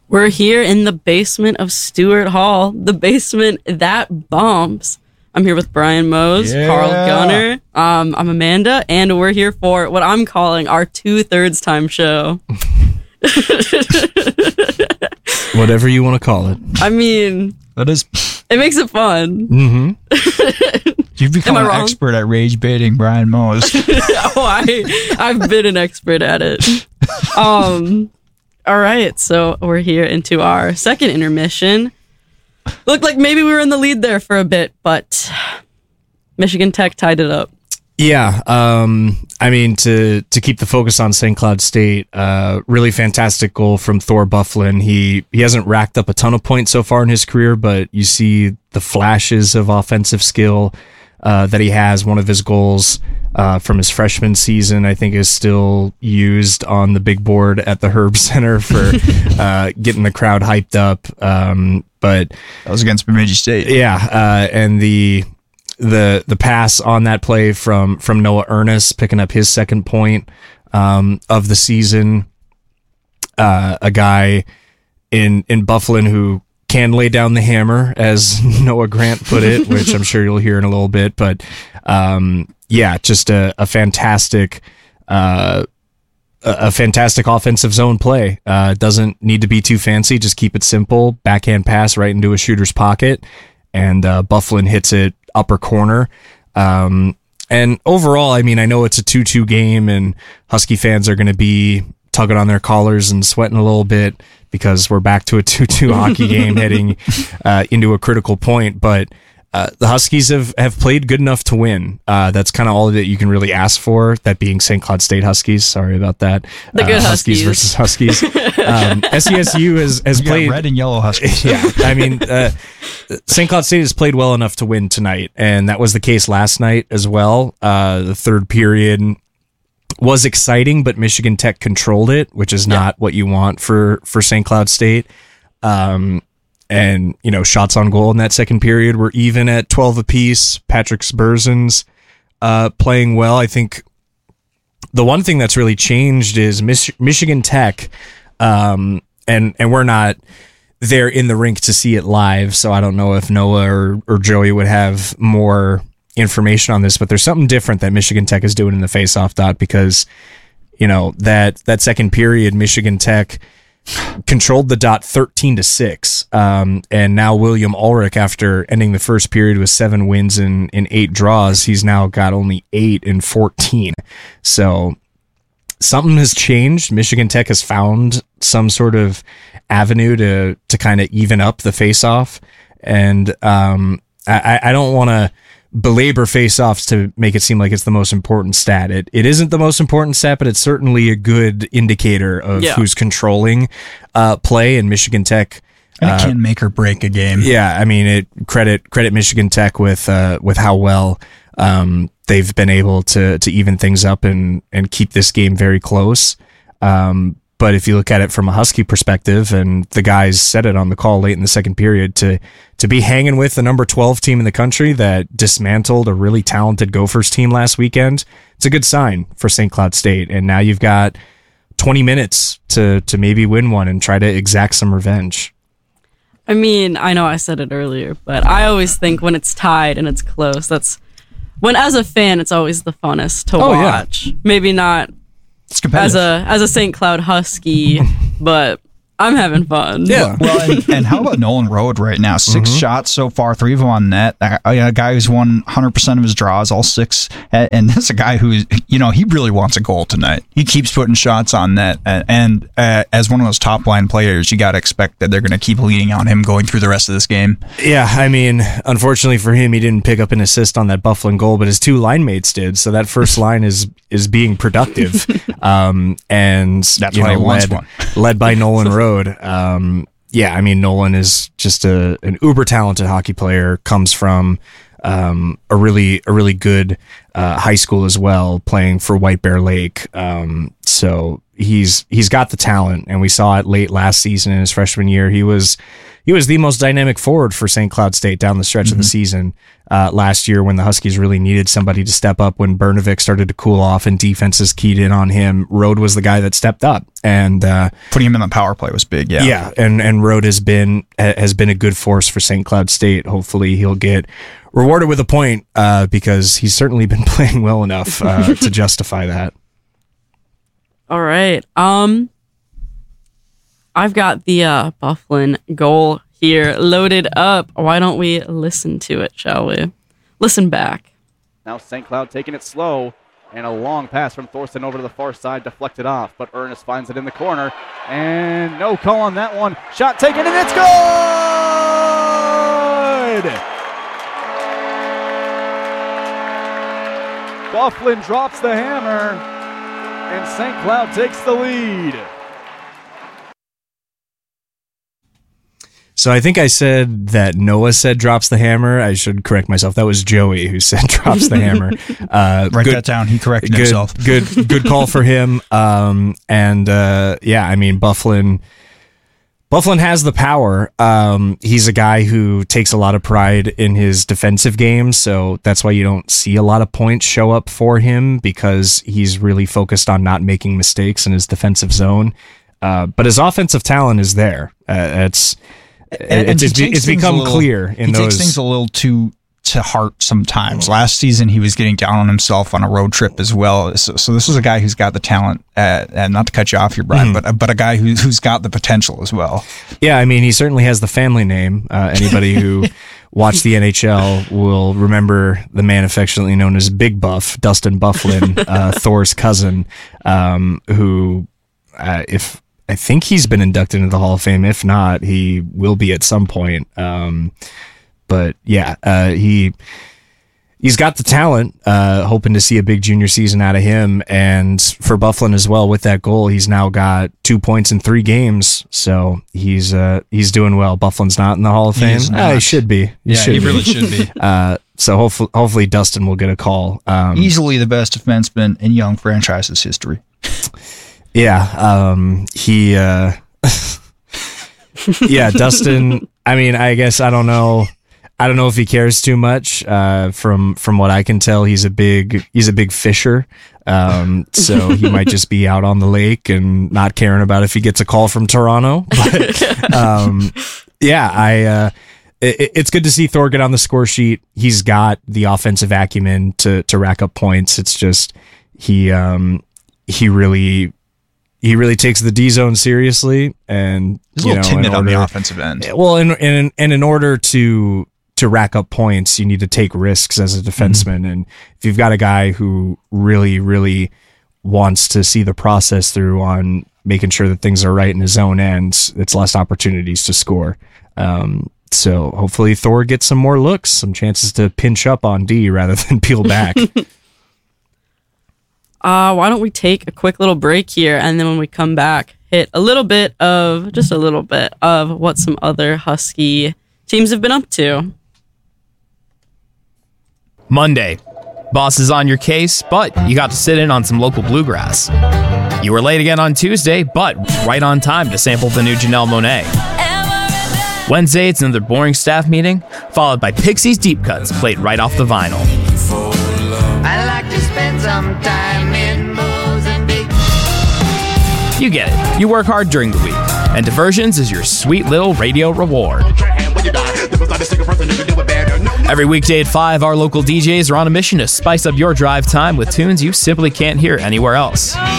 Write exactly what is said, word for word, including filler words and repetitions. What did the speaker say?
We're here in the basement of Stewart Hall, the basement that bombs. I'm here with Brian Mose, yeah. Carl Gunner. Um, I'm Amanda, and we're here for what I'm calling our two-thirds time show. Whatever you want to call it. I mean, that is. It makes it fun. Mm-hmm. You've become an wrong? expert at rage baiting Brian Mose. oh, I, I've been an expert at it. Um, all right, so we're here into our second intermission. Looked like maybe we were in the lead there for a bit, but Michigan Tech tied it up. Yeah, um, I mean, to to keep the focus on Saint Cloud State, uh, really fantastic goal from Thor Bufflin. He he hasn't racked up a ton of points so far in his career, but you see the flashes of offensive skill uh, that he has. One of his goals uh, from his freshman season, I think, is still used on the big board at the Herb Center for uh, getting the crowd hyped up. Um, but that was against Bemidji State. Yeah, uh, and the. The the pass on that play from from Noah Ernest, picking up his second point um, of the season. Uh, a guy in in Bufflin who can lay down the hammer, as Noah Grant put it, which I'm sure you'll hear in a little bit. But um, yeah, just a, a fantastic uh, a, a fantastic offensive zone play. Uh, doesn't need to be too fancy. Just keep it simple. Backhand pass right into a shooter's pocket, and uh, Bufflin hits it upper corner. Um, and overall, I mean, I know it's a two two game and Husky fans are going to be tugging on their collars and sweating a little bit because we're back to a two two hockey game heading uh, into a critical point. But uh, the Huskies have, have played good enough to win. Uh, that's kind of all that you can really ask for, that being Saint Cloud State Huskies. Sorry about that. The good uh, Huskies. Huskies versus Huskies. um, S C S U has, has you played... red and yellow Huskies. Yeah, I mean... Uh, Saint Cloud State has played well enough to win tonight, and that was the case last night as well. Uh, the third period was exciting, but Michigan Tech controlled it, which is not yeah. what you want for, for Saint Cloud State. Um, and, you know, shots on goal in that second period were even at twelve apiece. Patrick Spurzens uh, playing well. I think the one thing that's really changed is Mich- Michigan Tech, um, and and we're not there in the rink to see it live, so I don't know if Noah or, or Joey would have more information on this, but there's something different that Michigan Tech is doing in the faceoff dot, because, you know, that that second period, Michigan Tech controlled the dot thirteen to six, um, and now William Ulrich, after ending the first period with seven wins and, and eight draws, he's now got only eight and fourteen. So something has changed. Michigan Tech has found some sort of avenue to to kind of even up the face-off, and um, I, I don't want to belabor face-offs to make it seem like it's the most important stat. It it isn't the most important stat, but it's certainly a good indicator of yeah. who's controlling uh, play. And Michigan Tech, and it uh, can make or break a game. Yeah, I mean, it credit credit Michigan Tech with uh, with how well um, they've been able to to even things up and and keep this game very close. Um, But if you look at it from a Husky perspective, and the guys said it on the call late in the second period, to to be hanging with the number twelve team in the country that dismantled a really talented Gophers team last weekend, it's a good sign for Saint Cloud State. And now you've got twenty minutes to to maybe win one and try to exact some revenge. I mean, I know I said it earlier, but I always think when it's tied and it's close, that's when, as a fan, it's always the funnest to oh, watch. Yeah. Maybe not as a as a Saint Cloud Husky, but I'm having fun. Yeah. Well, and, and how about Nolan Road right now? Six mm-hmm. shots so far, three of them on net. A, a guy who's won one hundred percent of his draws, all six. And this is a guy who, you know, he really wants a goal tonight. He keeps putting shots on net. And, and uh, as one of those top line players, you got to expect that they're going to keep leaning on him going through the rest of this game. Yeah, I mean, unfortunately for him, he didn't pick up an assist on that Bufflin goal, but his two line mates did. So that first line is is being productive. um, and that's you why know, he wants led, one. led by Nolan Road. Um, yeah, I mean, Nolan is just a an uber talented hockey player, comes from um, a really a really good uh, high school as well, playing for White Bear Lake. Um, so he's he's got the talent, and we saw it late last season in his freshman year. He was he was the most dynamic forward for Saint Cloud State down the stretch mm-hmm. of the season uh, last year when the Huskies really needed somebody to step up when Brnovic started to cool off and defenses keyed in on him. Rode was the guy that stepped up, and uh, putting him in the power play was big. Yeah, yeah, and and Rode has been has been a good force for Saint Cloud State. Hopefully, he'll get rewarded with a point uh, because he's certainly been playing well enough uh, to justify that. All right. Um, I've got the uh, Byfuglien goal here loaded up. Why don't we listen to it, shall we? Listen back. Now Saint Cloud taking it slow, and a long pass from Thorson over to the far side, deflected off, but Ernest finds it in the corner, and no call on that one. Shot taken, and it's good! Byfuglien drops the hammer, and Saint Cloud takes the lead. So I think I said that Noah said drops the hammer. I should correct myself. That was Joey who said drops the hammer. Uh, Write good, that down. He corrected good, himself. Good, good call for him. Um, and uh, yeah, I mean Byfuglien. Byfuglien has the power. Um, he's a guy who takes a lot of pride in his defensive game, so that's why you don't see a lot of points show up for him because he's really focused on not making mistakes in his defensive zone. Uh, but his offensive talent is there. Uh, it's And, it's, and it's become little, clear in he those. He takes things a little too to heart sometimes. Last season, he was getting down on himself on a road trip as well. So, so this is a guy who's got the talent, uh, and not to cut you off here, Brian, mm-hmm. but but a guy who, who's got the potential as well. Yeah, I mean, he certainly has the family name. Uh, anybody who watched the N H L will remember the man affectionately known as Big Buff, Dustin Byfuglien, uh, Thor's cousin, um, who, uh, if I think he's been inducted into the Hall of Fame. If not, he will be at some point. Um, but yeah, uh, he he's got the talent. Uh, hoping to see a big junior season out of him. And for Byfuglien as well, with that goal, he's now got two points in three games. So he's uh, he's doing well. Byfuglien's not in the Hall of Fame. He, uh, he should be. He yeah, should he be. really should be. Uh, so hopefully, hopefully Dustin will get a call. Um, Easily the best defenseman in young franchise's history. Yeah, um, he, uh, yeah, Dustin, I mean, I guess, I don't know, I don't know if he cares too much, uh, from, from what I can tell, he's a big, he's a big fisher, um, so he might just be out on the lake and not caring about if he gets a call from Toronto, but, um, yeah, I, uh, it, it's good to see Thor get on the score sheet. He's got the offensive acumen to, to rack up points. It's just, he, um, he really, He really takes the D zone seriously, and he's a little timid on the offensive end. Well, and and and in order to to rack up points, you need to take risks as a defenseman. Mm-hmm. And if you've got a guy who really, really wants to see the process through on making sure that things are right in his own ends, it's less opportunities to score. Um, so hopefully Thor gets some more looks, some chances to pinch up on D rather than peel back. Uh, why don't we take a quick little break here, and then when we come back, hit a little bit of, just a little bit of what some other Husky teams have been up to. Monday. Boss is on your case, but you got to sit in on some local bluegrass. You were late again on Tuesday, but right on time to sample the new Janelle Monáe. Wednesday, it's another boring staff meeting, followed by Pixies deep cuts played right off the vinyl. I like to spend some time in Mozambique. You get it. You work hard during the week, and Diversions is your sweet little radio reward. Every weekday at five, our local D Js are on a mission to spice up your drive time with tunes you simply can't hear anywhere else.